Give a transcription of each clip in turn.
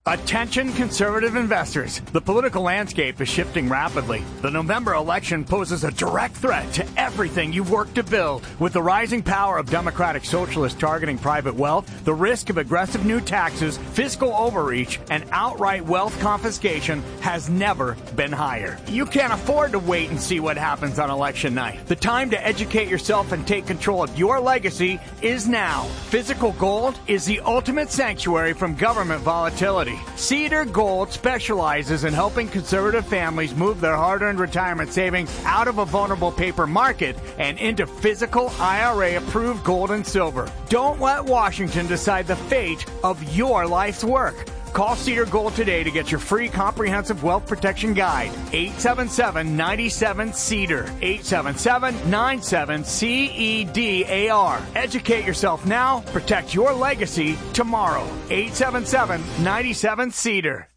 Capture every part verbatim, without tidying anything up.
Attention conservative investors. The political landscape is shifting rapidly. The November election poses a direct threat to everything you've worked to build. With the rising power of Democratic Socialists targeting private wealth, the risk of aggressive new taxes, fiscal overreach, and outright wealth confiscation has never been higher. You can't afford to wait and see what happens on election night. The time to educate yourself and take control of your legacy is now. Physical gold is the ultimate sanctuary from government volatility. Cedar Gold specializes in helping conservative families move their hard-earned retirement savings out of a vulnerable paper market and into physical I R A-approved gold and silver. Don't let Washington decide the fate of your life's work. Call Cedar Gold today to get your free comprehensive wealth protection guide. eight seven seven, nine seven, CEDAR. eight seven seven, nine seven, C E D A R. Educate yourself now. Protect your legacy tomorrow. eight seven seven, nine seven, CEDAR.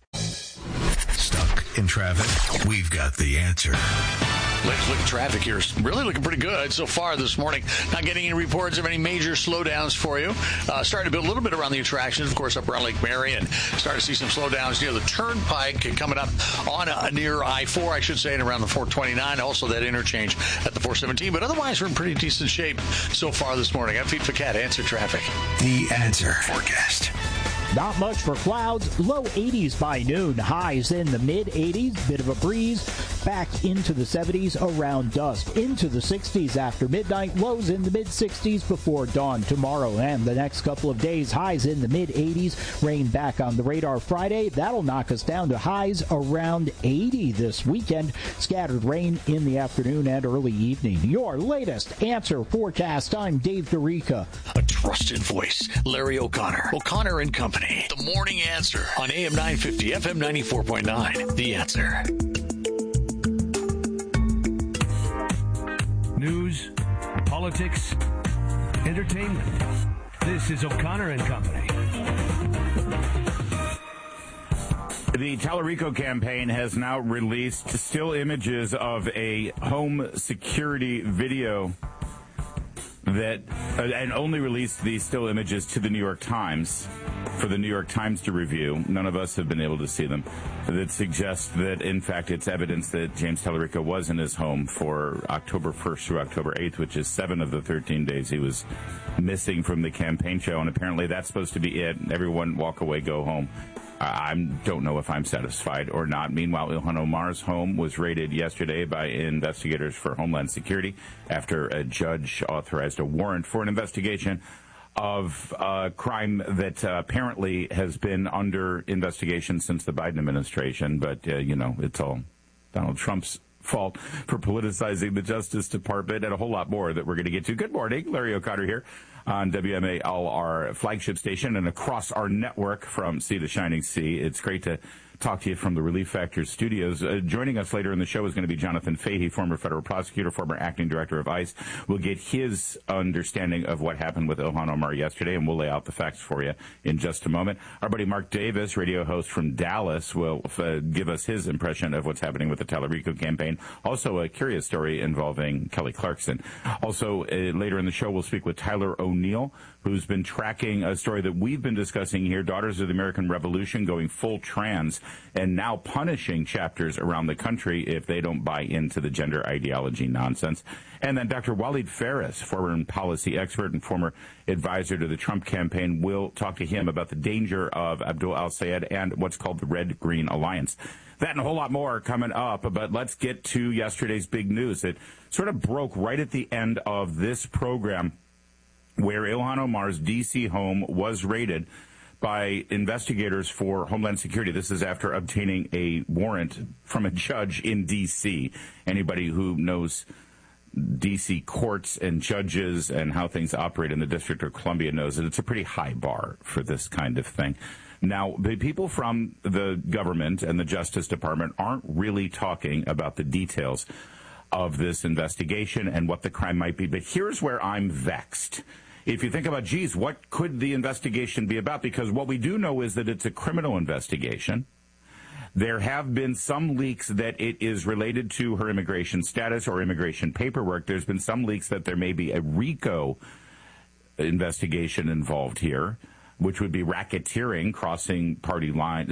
Stuck in traffic? We've got the answer. Let's look at traffic here. It's really looking pretty good so far this morning. Not getting any reports of any major slowdowns for you. Uh, starting to build a little bit around the attractions, of course, up around Lake Mary, and starting to see some slowdowns near the Turnpike coming up on uh, near I four, I should say, and around the four twenty-nine. Also that interchange at the four seventeen. But otherwise, we're in pretty decent shape so far this morning. I'm Pete Ficat, Answer Traffic. The Answer Forecast. Not much for clouds. Low eighties by noon. Highs in the mid eighties. Bit of a breeze. Back into the seventies around dusk. Into the sixties after midnight. Lows in the mid sixties before dawn tomorrow and the next couple of days. Highs in the mid eighties. Rain back on the radar Friday. That'll knock us down to highs around eighty this weekend. Scattered rain in the afternoon and early evening. Your latest Answer Forecast. I'm Dave DeRica. A trusted voice, Larry O'Connor. O'Connor and Company. The Morning Answer on A M nine fifty, F M ninety-four point nine. The Answer. News, politics, entertainment. This is O'Connor and Company. The Tallarico campaign has now released still images of a home security video that, uh, and only released these still images to the New York Times for the New York Times to review. None of us have been able to see them. That suggests that, in fact, it's evidence that James Tallarico was in his home for October first through October eighth, which is seven of the thirteen days he was missing from the campaign show. And apparently that's supposed to be it. Everyone walk away, go home. I don't know if I'm satisfied or not. Meanwhile, Ilhan Omar's home was raided yesterday by investigators for Homeland Security after a judge authorized a warrant for an investigation of a crime that uh, apparently has been under investigation since the Biden administration. But, uh, you know, it's all Donald Trump's fault for politicizing the Justice Department and a whole lot more that we're going to get to. Good morning. Larry O'Connor here on W M A L, our flagship station, and across our network from Sea to Shining Sea. It's great to talk to you from the Relief Factor studios. Uh, joining us later in the show is going to be Jonathan Fahey, former federal prosecutor, former acting director of ICE. We'll get his understanding of what happened with Ilhan Omar yesterday, and we'll lay out the facts for you in just a moment. Our buddy Mark Davis, radio host from Dallas, will uh, give us his impression of what's happening with the Tallarico campaign. Also, a curious story involving Kelly Clarkson. Also, uh, later in the show, we'll speak with Tyler O'Neill, who's been tracking a story that we've been discussing here, Daughters of the American Revolution going full trans, and now punishing chapters around the country if they don't buy into the gender ideology nonsense. And then Doctor Waleed Phares, foreign policy expert and former advisor to the Trump campaign, will talk to him about the danger of Abdul al-Sayed and what's called the Red-Green Alliance. That and a whole lot more coming up, but let's get to yesterday's big news. It sort of broke right at the end of this program, where Ilhan Omar's D C home was raided by investigators for Homeland Security. This is after obtaining a warrant from a judge in D C. Anybody who knows D C courts and judges and how things operate in the District of Columbia knows that it's a pretty high bar for this kind of thing. Now, the people from the government and the Justice Department aren't really talking about the details of this investigation and what the crime might be. But here's where I'm vexed. If you think about, geez, what could the investigation be about? Because what we do know is that it's a criminal investigation. There have been some leaks that it is related to her immigration status or immigration paperwork. There's been some leaks that there may be a RICO investigation involved here, which would be racketeering, crossing party lines.